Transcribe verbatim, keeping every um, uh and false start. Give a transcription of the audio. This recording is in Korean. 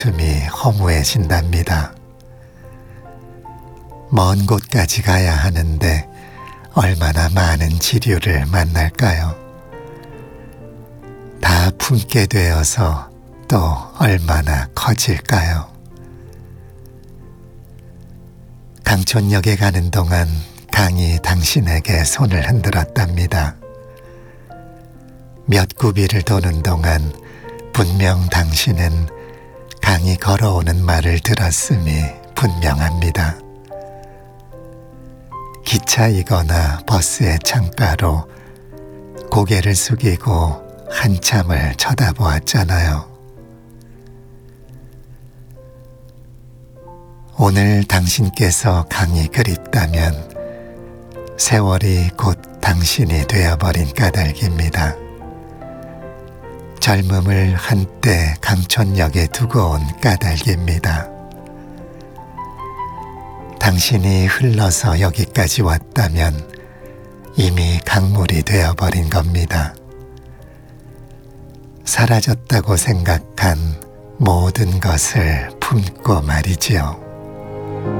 숨이 허무해진답니다. 먼 곳까지 가야 하는데 얼마나 많은 지류를 만날까요? 다 품게 되어서 또 얼마나 커질까요? 강촌역에 가는 동안 강이 당신에게 손을 흔들었답니다. 몇 구비를 도는 동안 분명 당신은 강이 걸어오는 말을 들었음이 분명합니다. 기차이거나 버스의 창가로 고개를 숙이고 한참을 쳐다보았잖아요. 오늘 당신께서 강이 그립다면 세월이 곧 당신이 되어버린 까닭입니다. 젊음을 한때 강촌역에 두고 온 까닭입니다. 당신이 흘러서 여기까지 왔다면 이미 강물이 되어버린 겁니다. 사라졌다고 생각한 모든 것을 품고 말이지요.